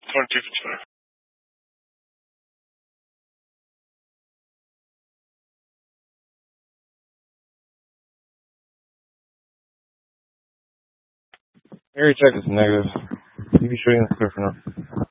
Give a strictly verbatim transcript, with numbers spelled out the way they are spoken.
twenty-two fifty-five. Area check is negative. You be shooting the clear for now.